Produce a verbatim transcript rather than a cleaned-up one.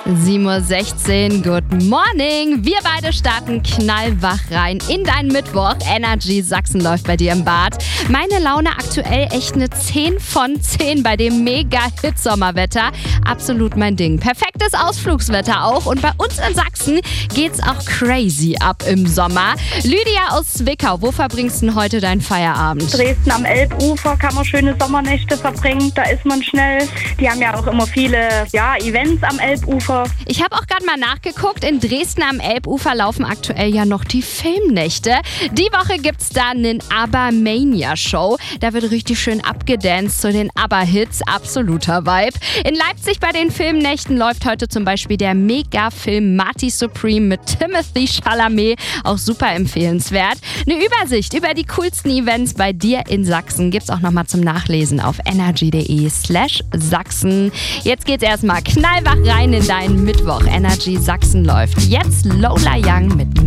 sieben Uhr sechzehn, good morning. Wir beide starten knallwach rein in deinen Mittwoch. Energy Sachsen läuft bei dir im Bad. Meine Laune aktuell echt eine zehn von zehn bei dem Mega-Hit-Sommerwetter. Absolut mein Ding. Perfektes Ausflugswetter auch. Und bei uns in Sachsen geht's auch crazy ab im Sommer. Lydia aus Zwickau, wo verbringst du denn heute deinen Feierabend? Dresden am Elbufer kann man schöne Sommernächte verbringen. Da ist man schnell. Die haben ja auch immer viele ja, Events am Elbufer. Ich habe auch gerade mal nachgeguckt. In Dresden am Elbufer laufen aktuell ja noch die Filmnächte. Die Woche gibt's da einen ABBA-Mania-Show. Da wird richtig schön abgedanced zu den ABBA-Hits. Absoluter Vibe. In Leipzig bei den Filmnächten läuft heute zum Beispiel der Mega-Film Marty Supreme mit Timothée Chalamet. Auch super empfehlenswert. Eine Übersicht über die coolsten Events bei dir in Sachsen gibt's auch nochmal zum Nachlesen auf energy.de slash Sachsen. Jetzt geht's erstmal knallwach rein in deinen Mittwoch. Energy Sachsen läuft. Jetzt Lola Young mit